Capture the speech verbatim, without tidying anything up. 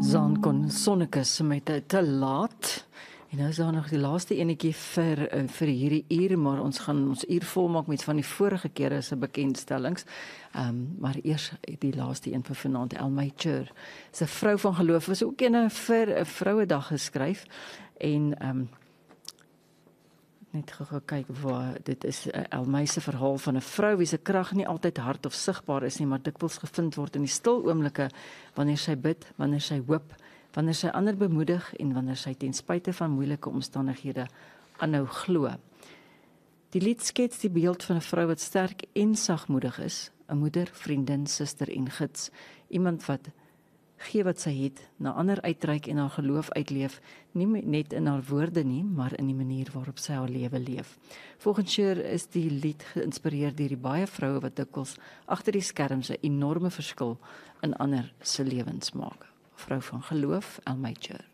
Zaan kon Sonnekus met 'n te laat. En nou is daar nog die laaste enetjie vir uh, vir hierdie uur, maar ons gaan ons uur volmaak met van die vorige kere se bekendstellings. Ehm um, maar eers die laaste een vir vanaand, Elmy Chur. Sy vrou van geloof is ook een vir 'n Vrouedag geskryf en ehm um, net gou kyk waar dit is uh, Elmy se verhaal van 'n vrou wie se krag nie altyd hard of sigbaar is nie, maar dikwels gevind word in die stil oomblikke wanneer sy bid, wanneer sy hoop, wanneer sy ander bemoedig en wanneer sy ten spyte van moeilike omstandighede aanhou glo. Die lied skets die beeld van 'n vrou wat sterk en sagmoedig is, 'n moeder, vriendin, suster en gids, iemand wat gee wat sy het, na ander uitreik en haar geloof uitleef, nie net in haar woorde nie, maar in die manier waarop sy haar lewe leef. Volgens Chur is die lied geïnspireer deur die baie vroue wat dikwels agter die skerms 'n enorme verskil in ander se lewens maak. Vrou van geloof, Elmy Chur.